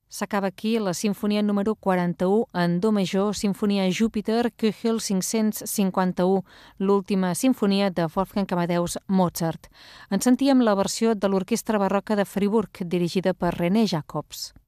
S'acaba aquí la sinfonia número 41 en do major, sinfonia Júpiter, Köchel 551, l'última sinfonia de Wolfgang Amadeus Mozart. En sentíem la versió de l'Orquestra Barroca de Friburg, dirigida per René Jacobs.